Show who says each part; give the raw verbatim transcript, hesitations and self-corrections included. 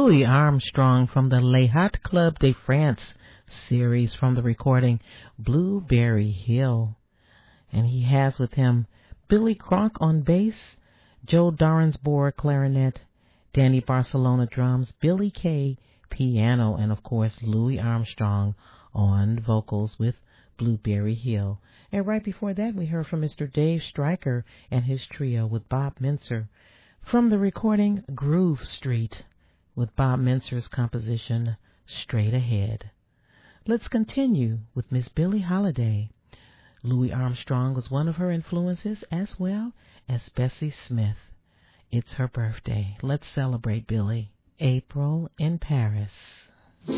Speaker 1: Louis Armstrong from the Les Hot Club de France series from the recording Blueberry Hill. And he has with him Billy Cronk on bass, Joe Dorensbourg clarinet, Danny Barcelona drums, Billy Kay piano, and of course Louis Armstrong on vocals with Blueberry Hill. And right before that we heard from Mister Dave Stryker and his trio with Bob Mintzer from the recording Groove Street with Bob Mintzer's composition Straight Ahead. Let's continue with Miss Billie Holiday. Louis Armstrong was one of her influences as well as Bessie Smith. It's her birthday. Let's celebrate Billie. April in Paris.